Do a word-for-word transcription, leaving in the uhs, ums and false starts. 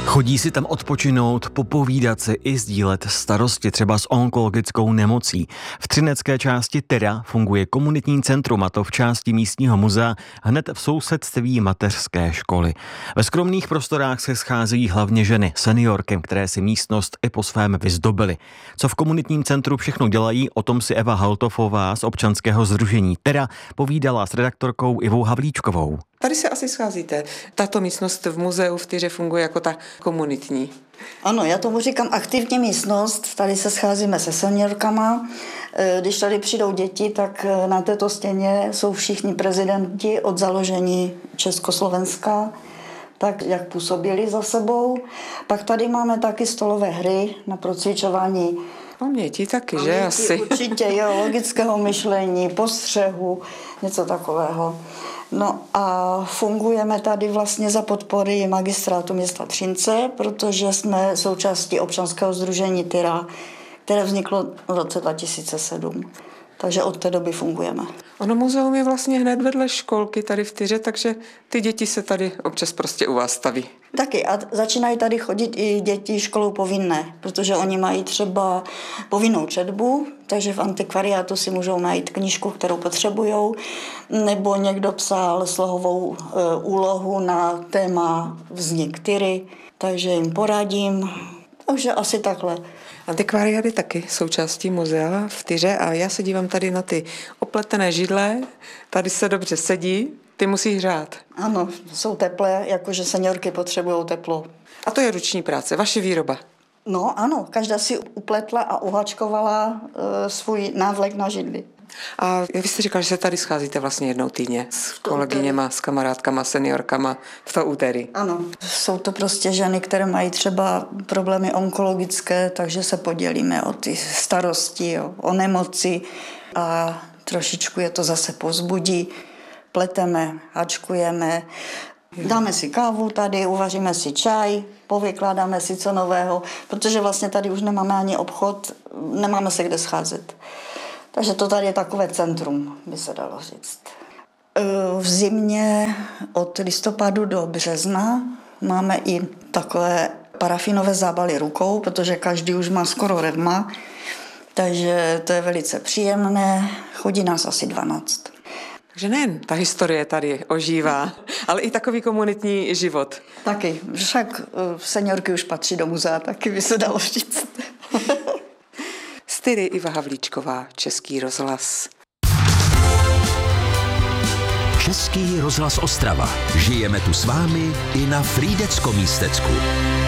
Chodí si tam odpočinout, popovídat si i sdílet starosti třeba s onkologickou nemocí. V třinecké části Tyra funguje komunitní centrum, a to v části místního muzea hned v sousedství mateřské školy. Ve skromných prostorách se scházejí hlavně ženy, seniorky, které si místnost i po svém vyzdobily. Co v komunitním centru všechno dělají, o tom si Eva Haltofová z občanského sdružení Tyra povídala s redaktorkou Ivou Havlíčkovou. Tady se asi scházíte. Tato místnost v muzeu v Tyře funguje jako ta komunitní. Ano, já tomu říkám aktivní místnost. Tady se scházíme se seniorkama. Když tady přijdou děti, tak na této stěně jsou všichni prezidenti od založení Československa, tak jak působili za sebou. Pak tady máme taky stolové hry na procvičování Paměti taky, že paměti, asi? Určitě, jo, logického myšlení, postřehu, něco takového. No a fungujeme tady vlastně za podpory magistrátu města Třince, protože jsme součástí občanského sdružení Tyra, které vzniklo v roce dva tisíce sedm. Takže od té doby fungujeme. Ono muzeum je vlastně hned vedle školky tady v Tyře, takže ty děti se tady občas prostě u vás staví. Taky a začínají tady chodit i děti školou povinné, protože oni mají třeba povinnou četbu, takže v antikvariátu si můžou najít knížku, kterou potřebujou, nebo někdo psal slohovou e, úlohu na téma vznik Tyry, takže jim poradím, takže asi takhle. Antikvariát je taky součástí muzea v Tyře a já se dívám tady na ty opletené židle, tady se dobře sedí, ty musí hřát. Ano, jsou teplé, jakože seniorky potřebují teplo. A to je ruční práce, vaše výroba. No ano, každá si upletla a uhačkovala e, svůj návlek na židli. A jak jste říkal, že se tady scházíte vlastně jednou týdně s kolegyněma, s kamarádkama, seniorkama v to úterý. Ano, jsou to prostě ženy, které mají třeba problémy onkologické, takže se podělíme o ty starosti, o, o nemoci a trošičku je to zase povzbudí. Pleteme, hačkujeme, dáme si kávu tady, uvaříme si čaj, povykládáme si co nového, protože vlastně tady už nemáme ani obchod, nemáme se kde scházet. Takže to tady je takové centrum, by se dalo říct. V zimě od listopadu do března máme i takové parafinové zábaly rukou, protože každý už má skoro redma, takže to je velice příjemné, chodí nás asi dvanáct. Takže nejen ta historie tady ožívá, ale i takový komunitní život. Taky, však seniorky už patří do muzea, taky by se dalo říct. Z Tyry Iva Havlíčková, Český rozhlas. Český rozhlas Ostrava. Žijeme tu s vámi i na Frýdecko-místecku.